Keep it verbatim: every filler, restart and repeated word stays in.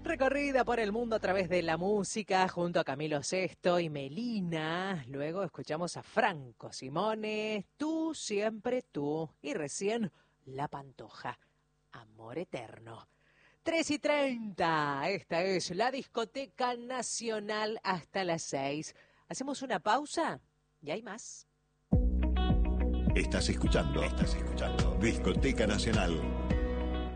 Recorrida por el mundo a través de la música junto a Camilo Sesto y Melina. Luego escuchamos a Franco Simone, Tú, siempre tú. Y recién La Pantoja, Amor Eterno. tres y treinta, esta es la Discoteca Nacional hasta las seis. Hacemos una pausa y hay más. Estás escuchando, estás escuchando Discoteca Nacional